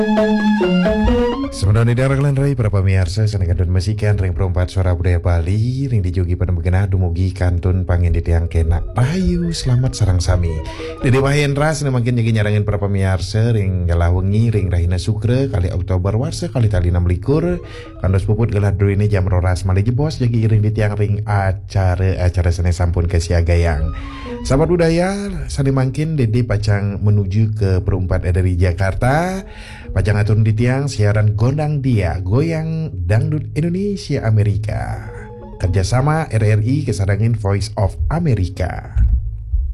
Sebenarnya raglan rai para pemirsa senegadun masikan ring perempat suara budaya Bali ring dijogi pada begena dumugi kantun pangin di tiang kena payu selamat sarang sami Dede Wahendra senemakin jadi nyarangin para pemirsa ring galawengi ring rahina sukre kali Oktober warsa kali tali 6 likur kandos puput gelar dulu ini jam roras mali jebos jadi ring di tiang ring acara sene sampun ke siagayang sahabat budaya salimangkin Dede pacang menuju ke perempat dari Jakarta pacang atur di tiang siaran Gondang Dia Goyang Dangdut Indonesia Amerika kerjasama RRI kesadangin Voice of America.